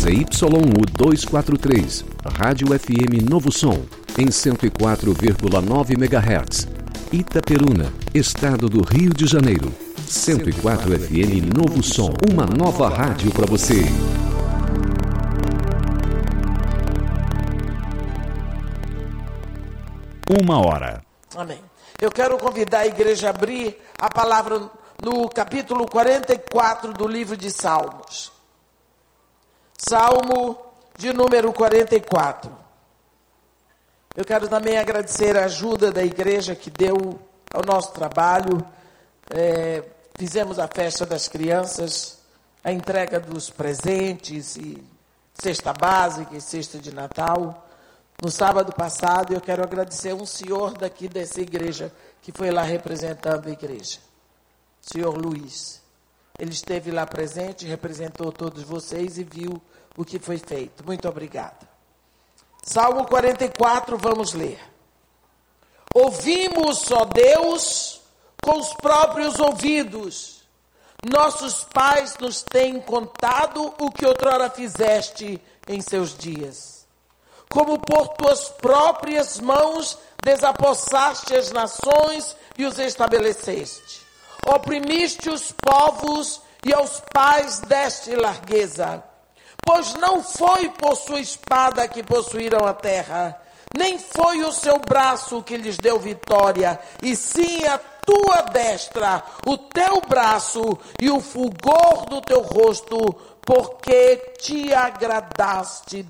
ZYU 243, Rádio FM Novo Som, em 104,9 MHz. Itaperuna, Estado do Rio de Janeiro. 104 FM Novo Som, uma nova rádio para você. Uma hora. Amém. Eu quero convidar a igreja a abrir a palavra no capítulo 44 do livro de Salmos. Salmo de número 44. Eu quero também agradecer a ajuda da igreja que deu ao nosso trabalho. Fizemos a festa das crianças, a entrega dos presentes, e cesta básica e cesta de Natal. No sábado passado, eu quero agradecer um senhor daqui dessa igreja, que foi lá representando a igreja. O senhor Luiz. Ele esteve lá presente, representou todos vocês e viu o que foi feito. Muito obrigada. Salmo 44, vamos ler. Ouvimos, ó Deus, com os próprios ouvidos. Nossos pais nos têm contado o que outrora fizeste em seus dias. Como por tuas próprias mãos desapossaste as nações e os estabeleceste. Oprimiste os povos e aos pais deste largueza. Pois não foi por sua espada que possuíram a terra, nem foi o seu braço que lhes deu vitória, e sim a tua destra, o teu braço e o fulgor do teu rosto, porque te agradaste